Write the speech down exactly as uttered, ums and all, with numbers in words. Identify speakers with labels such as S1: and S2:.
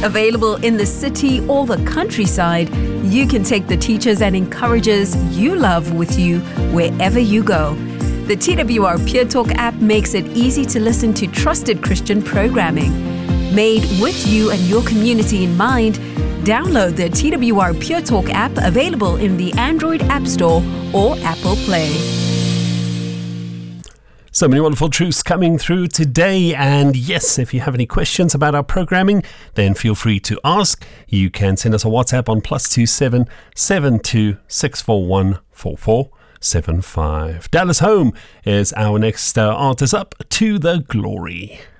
S1: Available in the city or the countryside, you can take the teachers and encouragers you love with you wherever you go. The T W R Peer Talk app makes it easy to listen to trusted Christian programming. Made with you and your community in mind, download the T W R Peer Talk app, available in the Android App Store or Apple Play.
S2: So many wonderful truths coming through today. And yes, if you have any questions about our programming, then feel free to ask. You can send us a WhatsApp on plus two seven seven two six four one four four seven five. Dallas Home is our next uh, artist up, To the Glory.